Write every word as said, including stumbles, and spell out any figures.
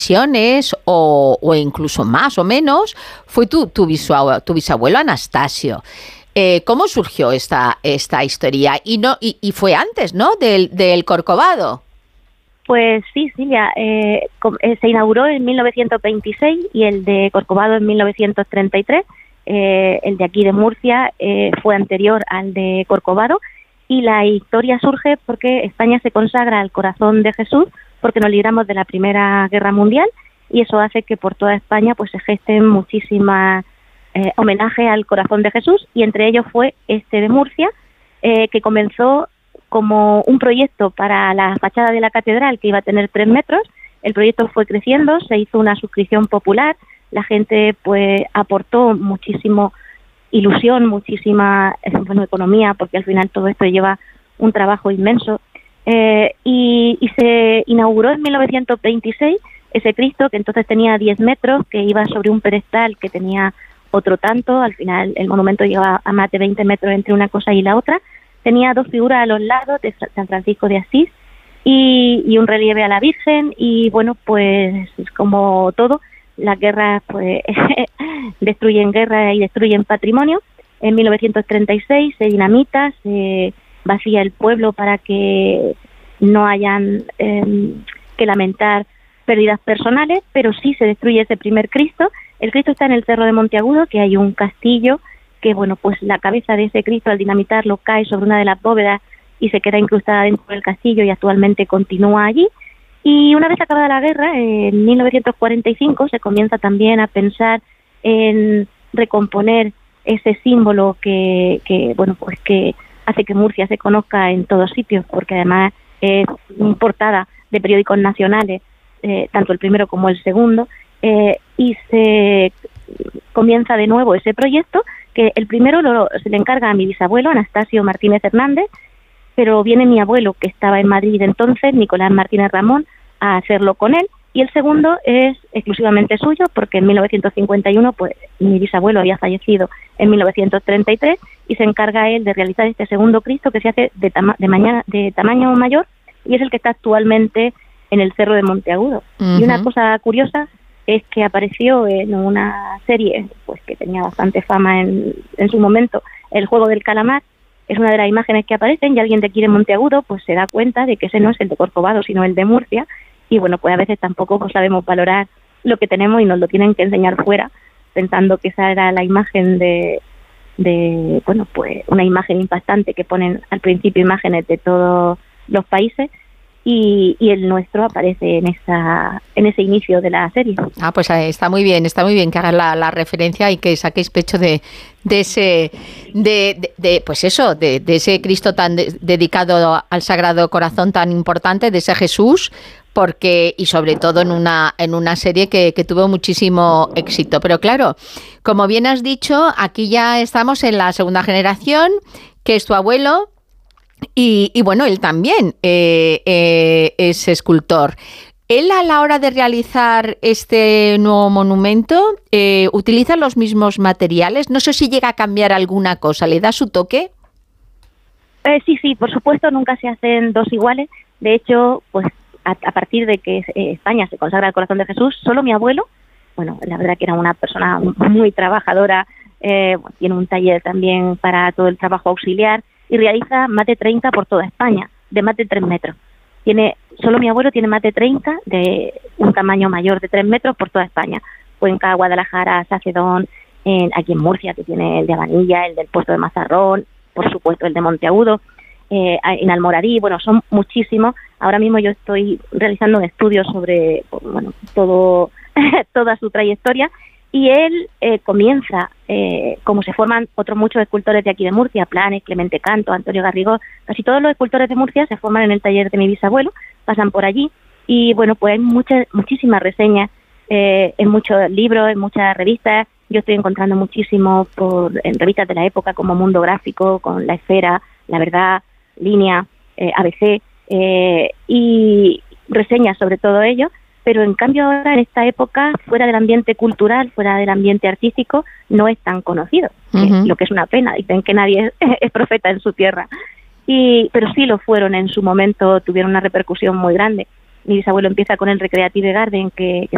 o, o incluso más o menos, fue tu, tu, bisabuelo, tu bisabuelo Anastasio. Eh, ¿Cómo surgió esta, esta historia? Y, no, y, y fue antes, ¿no?, del, del Corcovado. Pues sí, Silvia, eh, eh, se inauguró en mil novecientos veintiséis y el de Corcovado en mil novecientos treinta y tres. Eh, el de aquí de Murcia eh, fue anterior al de Corcovado, y la historia surge porque España se consagra al corazón de Jesús, porque nos libramos de la Primera Guerra Mundial, y eso hace que por toda España pues se gesten muchísimas eh, homenajes al corazón de Jesús, y entre ellos fue este de Murcia, eh, que comenzó como un proyecto para la fachada de la catedral, que iba a tener tres metros. El proyecto fue creciendo, se hizo una suscripción popular, la gente pues aportó muchísimo ilusión, muchísima bueno, economía, porque al final todo esto lleva un trabajo inmenso, eh, y, y se inauguró en mil novecientos veintiséis ese Cristo, que entonces tenía diez metros, que iba sobre un pedestal que tenía otro tanto. Al final el monumento llegaba a más de veinte metros entre una cosa y la otra. Tenía dos figuras a los lados de San Francisco de Asís y, y un relieve a la Virgen, y bueno, pues como todo, las guerras pues destruyen guerra y destruyen patrimonio. En mil novecientos treinta y seis se dinamita, se vacía el pueblo para que no hayan eh, que lamentar pérdidas personales, pero sí se destruye ese primer Cristo. El Cristo está en el Cerro de Monteagudo, que hay un castillo que, bueno, pues la cabeza de ese Cristo al dinamitarlo cae sobre una de las bóvedas y se queda incrustada dentro del castillo, y actualmente continúa allí. Y una vez acabada la guerra, en mil novecientos cuarenta y cinco, se comienza también a pensar en recomponer ese símbolo que, que bueno, pues que hace que Murcia se conozca en todos sitios, porque además es portada de periódicos nacionales, eh, tanto el primero como el segundo, eh, y se comienza de nuevo ese proyecto, que el primero lo, se le encarga a mi bisabuelo, Anastasio Martínez Hernández, pero viene mi abuelo, que estaba en Madrid entonces, Nicolás Martínez Ramón, a hacerlo con él, y el segundo es exclusivamente suyo, porque en mil novecientos cincuenta y uno pues mi bisabuelo había fallecido en mil novecientos treinta y tres, y se encarga él de realizar este segundo Cristo, que se hace de, tama de, mañana, de tamaño mayor, y es el que está actualmente en el Cerro de Monteagudo. Uh-huh. Y una cosa curiosa es que apareció en una serie pues que tenía bastante fama en, en su momento, El Juego del Calamar. Es una de las imágenes que aparecen, y alguien de aquí de Monteagudo pues se da cuenta de que ese no es el de Corcovado, sino el de Murcia, y bueno, pues a veces tampoco pues, sabemos valorar lo que tenemos y nos lo tienen que enseñar fuera, pensando que esa era la imagen de, de bueno, pues una imagen impactante que ponen al principio imágenes de todos los países, y, y el nuestro aparece en esa en ese inicio de la serie. Ah, pues está muy bien, está muy bien que hagas la, la referencia y que saquéis pecho de, de ese de, de, de pues eso, de, de ese Cristo tan de, dedicado al Sagrado Corazón tan importante, de ese Jesús, porque y sobre todo en una en una serie que, que tuvo muchísimo éxito. Pero claro, como bien has dicho, aquí ya estamos en la segunda generación, que es tu abuelo. Y, y bueno, él también eh, eh, es escultor. Él, a la hora de realizar este nuevo monumento, eh, ¿utiliza los mismos materiales? No sé si llega a cambiar alguna cosa. ¿Le da su toque? Eh, sí, sí, por supuesto, nunca se hacen dos iguales. De hecho, pues a, a partir de que eh, España se consagra al corazón de Jesús, solo mi abuelo, bueno, la verdad que era una persona muy trabajadora, eh, tiene un taller también para todo el trabajo auxiliar, y realiza más de treinta por toda España, de más de tres metros. Tiene, solo mi abuelo tiene más de treinta, de un tamaño mayor de tres metros por toda España. Cuenca, Guadalajara, Sacedón, en, aquí en Murcia, que tiene el de Abanilla, el del Puerto de Mazarrón, por supuesto el de Monteagudo, eh, en Almoradí, bueno, son muchísimos. Ahora mismo yo estoy realizando un estudio sobre, bueno, todo toda su trayectoria, y él eh, comienza, eh, como se forman otros muchos escultores de aquí de Murcia, Planes, Clemente Canto, Antonio Garrigó, casi todos los escultores de Murcia se forman en el taller de mi bisabuelo, pasan por allí, y bueno, pues hay muchas, muchísimas reseñas, eh, en muchos libros, en muchas revistas. Yo estoy encontrando muchísimo por, en revistas de la época como Mundo Gráfico, con La Esfera, La Verdad, Línea, eh, A B C, eh, y reseñas sobre todo ello. Pero en cambio ahora, en esta época, fuera del ambiente cultural, fuera del ambiente artístico, no es tan conocido, uh-huh. Lo que es una pena. Dicen que nadie es, es profeta en su tierra, y pero sí lo fueron en su momento, tuvieron una repercusión muy grande. Mi bisabuelo empieza con el Recreative Garden, que, que